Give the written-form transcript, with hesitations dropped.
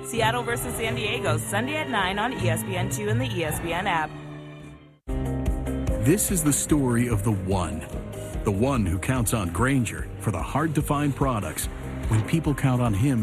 Seattle versus San Diego, Sunday at 9 on ESPN2 and the ESPN app. This is the story of the one who counts on Grainger for the hard-to-find products when people count on him